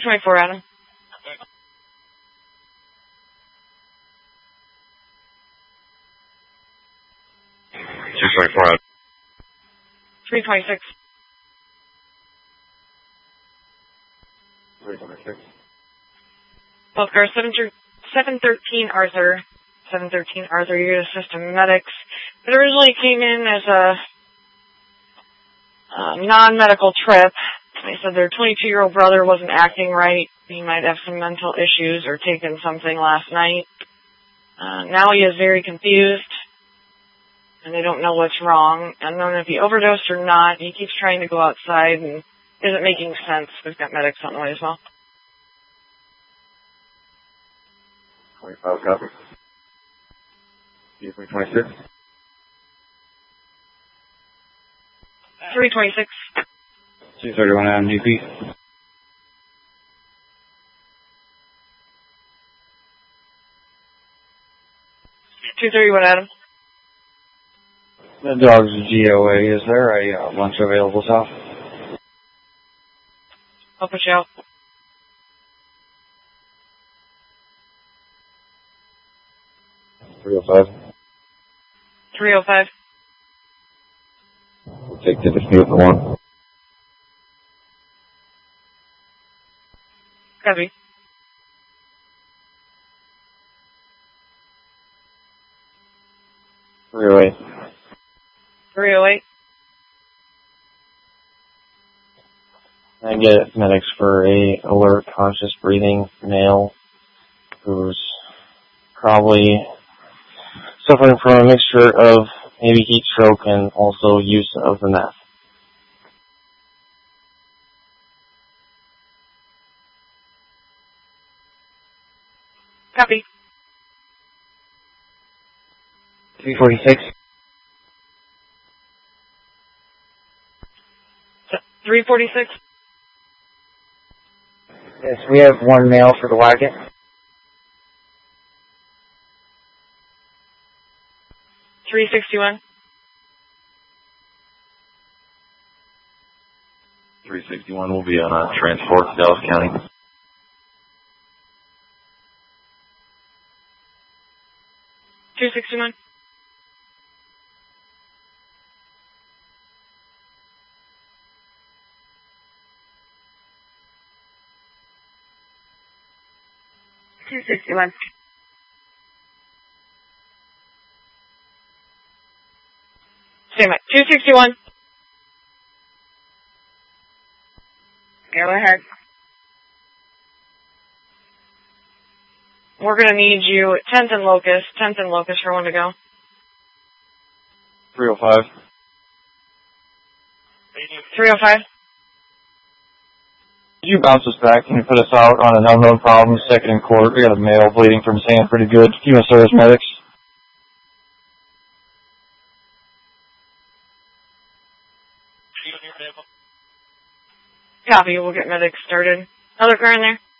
224, Adam. 224, Adam. 326. 326. Both cars, 713 Arthur. 713 Arthur, you're going to assist medics. It originally came in as a non-medical trip. They said their 22-year-old brother wasn't acting right. He might have some mental issues or taken something last night. Now he is very confused, and they don't know what's wrong. I don't know if he overdosed or not. He keeps trying to go outside and isn't making sense. We've got medics on the way as well. 25, copy. 326. 326. 231 Adam, DP. 231 Adam. The dog's GOA. Is there a lunch available, South? I'll push you out. 305. 305. We'll take the dispute for one. Copy. 308. 308. I get medics for a alert, conscious breathing male who's probably suffering from a mixture of maybe heat stroke and also use of the meth. Copy. 346. 346. Yes, we have one male for the wagon. 361. 361 will be on a transport to Dallas County. 261. 261. Stand by. 261. Go ahead. We're going to need you at 10th and Locust. 10th and Locust for one to go. 305. 305. Could you bounce us back? Can you put us out on an unknown problem, second in court? We got a male bleeding from his hand pretty good. U.S. Service medics. Copy. We'll get medics started. Other car in there?